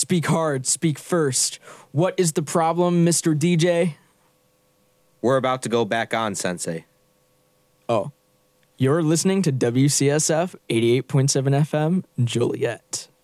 Speak hard, speak first. What is the problem, Mr. DJ? We're about to go back on, Sensei. Oh, you're listening to WCSF 88.7 FM, Joliet.